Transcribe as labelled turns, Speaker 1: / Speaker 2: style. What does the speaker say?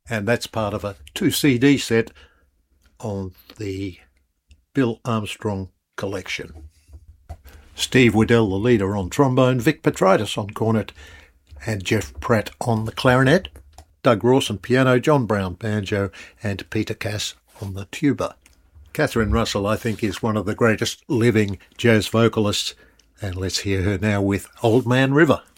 Speaker 1: and that's part of a 2 CD set on the Bill Armstrong collection. Steve Waddell, the leader, on trombone, Vic Petritis on cornet, and Jeff Pratt on the clarinet, Doug Rawson piano, John Brown banjo, and Peter Cass on the tuba. Catherine Russell, I think, is one of the greatest living jazz vocalists, and let's hear her now with Old Man River.